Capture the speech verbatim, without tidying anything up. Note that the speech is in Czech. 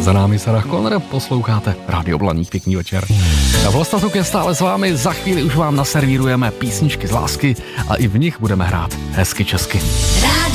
Za námi Sarah Connor, posloucháte Rádio Blaník, pěkný večer. Vlasta Tuk je stále s vámi, za chvíli už vám naservírujeme písničky z lásky a i v nich budeme hrát hezky česky.